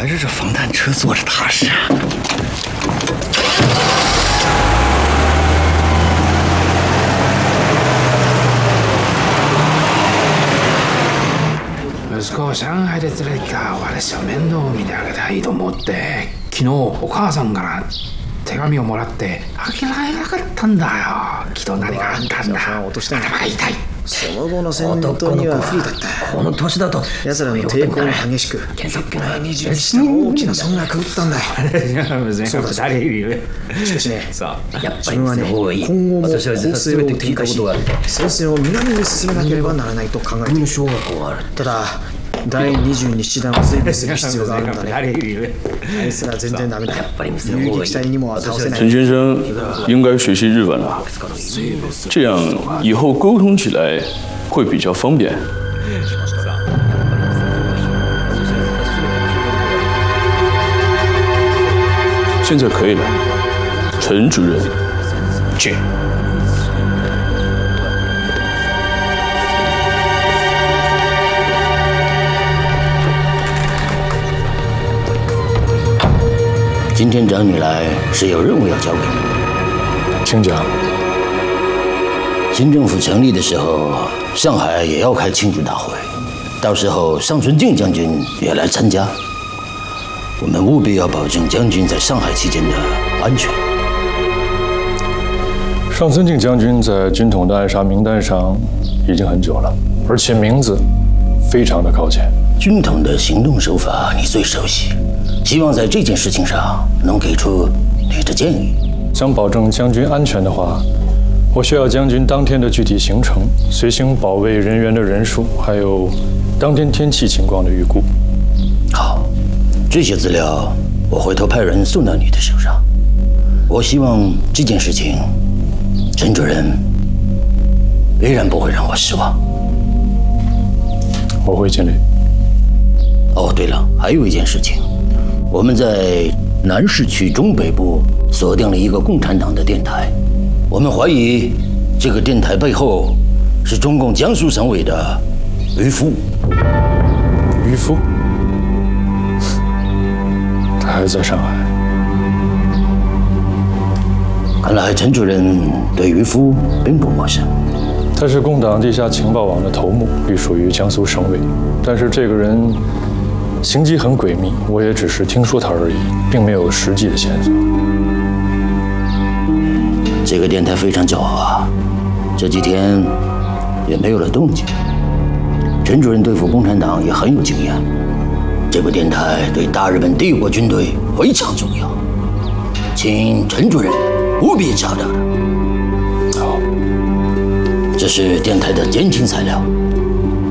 还是这防弹车坐着踏实啊。 息子を上海で連れてきた私を面倒を見てあげたいと思って昨日お母さんから手紙をもらって諦めなかったんだよ。きっと何があったんだ。頭が痛い。 その後の戦闘には不利だった。 この年だと奴らの抵抗が激しく前に準備した大きな損害を食ったんだよ。そうだ。しかしね、自分はね、今後も攻勢を展開し戦線を南に進めなければならないと考えている。ただ第22師団を追尾する必要があるんだね。あいつら全然ダメだ。遊撃隊にも倒せない。 陈先生应该学习日文了，这样以后沟通起来会比较方便。现在可以了，陈主任， 去。 今天找你来是有任务要交给你， 请讲。 新政府成立的时候，上海也要开庆祝大会，到时候尚存敬将军也来参加。我们务必要保证将军在上海期间的安全。 尚存敬将军在军统的暗杀名单上已经很久了，而且名字非常的靠前。 军统的行动手法你最熟悉，希望在这件事情上能给出你的建议。 想保证将军安全的话，我需要将军当天的具体行程、随行保卫人员的人数，还有当天天气情况的预估。 好，这些资料我回头派人送到你的手上。我希望这件事情，陈主任必然不会让我失望。 我会尽力。 哦，对了，还有一件事情，我们在南市区中北部锁定了一个共产党的电台，我们怀疑这个电台背后是中共江苏省委的渔夫。 渔夫？他还在上海。 看来陈主任对渔夫并不陌生。 他是共党地下情报网的头目，隶属于江苏省委，但是这个人行迹很诡秘，我也只是听说他而已，并没有实际的线索。 这个电台非常狡猾，这几天也没有了动静。陈主任对付共产党也很有经验，这部电台对大日本帝国军队非常重要，请陈主任务必查到它。好，这是电台的监听材料，